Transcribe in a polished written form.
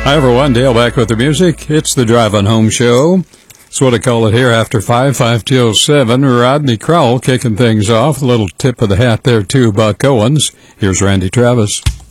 Hi everyone, Dale back with the music. It's the Drive On Home Show. That's what I call it here after 5 till 7. Rodney Crowell kicking things off. A little tip of the hat there to Buck Owens. Here's Randy Travis.